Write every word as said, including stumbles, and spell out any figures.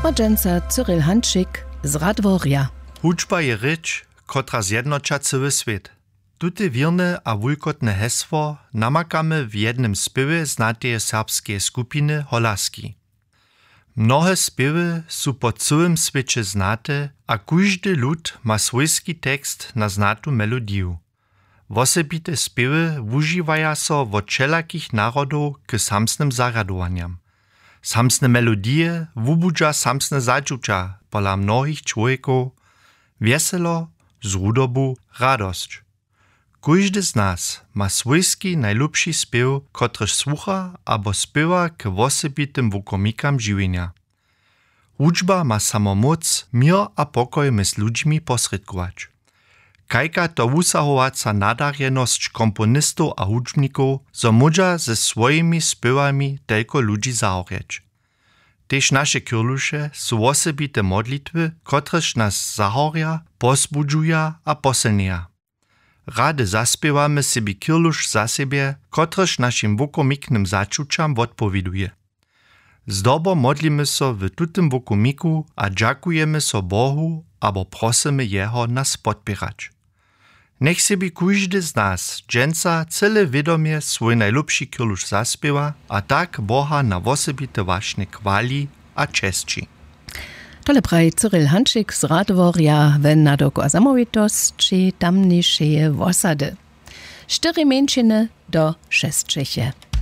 Madženca Cyril Hančik z Radworja. Hudžba je řeč, kotra zjednoča celý svět. Tute wirne a wulkotne hesło namakamy w jednym spěwie znateje serbskie skupiny Holaski. Mnohe spěwy su po całym świecie znate, a kóždy lud ma swójski tekst na znatu melodiju. Wosebite spěwy wužiwaja so wot všelakich narodów k samsnym zaradowaniam. Samsne melodije wubudža samsne zadžuča pola mnohich człowieków, wieselo, z rudobu, radość. Kóždy z nas ma swójski najlubszy spěw, kotryž słucha abo spěwa k wosebitym wukomikam žiwienia. Hudžba ma samo moc mir a pokoj mez ludźmi posredkować. Kajka to wusahowaca nadarjenosć komponistów a hudžbników, zo módža ze swoimi spěwami telko ludzi zahorjeć. Tež naše kyrluše su wosebite modlitwy, kotryž nas zahorja, posbudžuja a posilnija. Rady zaspěwamy sebi kyrluš za siebie, kotryž našim wukomiknym začučam wotpowiduje. Zdobo modlimy so w tutym wukomiku a dżakujemy so Bohu, abo prosimy Jeho nas podpierać. Nech sebi kóždy z nas, dženca, cele wiadomie swój najlubszy kyrluš zaspěwa, a tak Boha na wosebite waśnie chwali a czesci. Tole praj Cyril Hančik z Radworja w nadoko zamovitosti tamniejszej wosady. Cztery mężczyzny do sześciu.